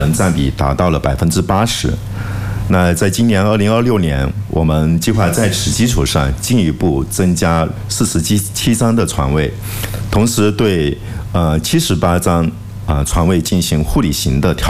占比达到了80%。那在今年2026年，我们计划在此基础上进一步增加47张的床位，同时对78张床位进行护理型的调